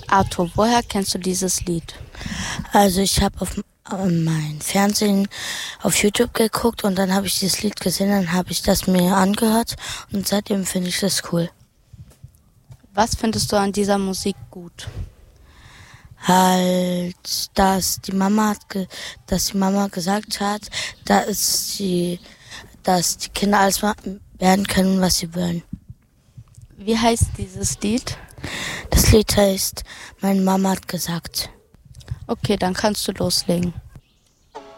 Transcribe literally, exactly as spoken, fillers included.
Arthur, woher kennst du dieses Lied? Also ich habe auf äh, mein Fernsehen auf YouTube geguckt und dann habe ich dieses Lied gesehen, dann habe ich das mir angehört und seitdem finde ich das cool. Was findest du an dieser Musik gut? Halt, dass die Mama hat ge- dass die Mama gesagt hat, dass sie, dass die Kinder alles ma- werden können, was sie wollen. Wie heißt dieses Lied? Das Lied heißt, meine Mama hat gesagt. Okay, dann kannst du loslegen.